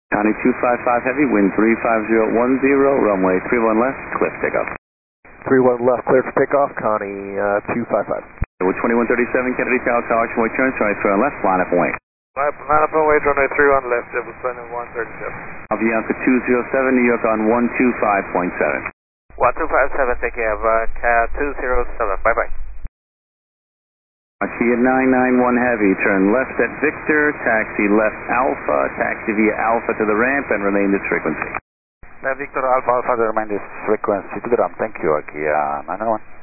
Connie 255 Heavy, wind 35010, runway 31 left, clear for takeoff. 31 left, clear for takeoff, Connie 255. With 2137 Kennedy Tower, Archway turn, sorry, turn left, line up and wait. Line up and wait, runway 31 left, Devil 2137. Avianca 207, New York on 125.7. 1257, take care of 207, bye-bye. Archie at 991 Heavy, turn left at Victor, taxi left Alpha, taxi via Alpha to the ramp and remain this frequency. Victor Alpha Alpha, remain this frequency to the ramp. Thank you, Archie 991.